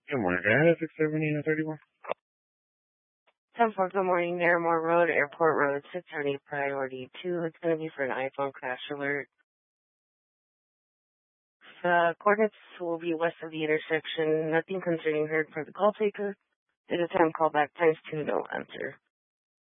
Good morning. Can I have 670 and 31? 10-4, good morning, Naramore Road, Airport Road, 670, priority 2. It's going to be for an iPhone crash alert. Coordinates will be west of the intersection. Nothing concerning heard for the call taker. There's a time call back times 2, no answer.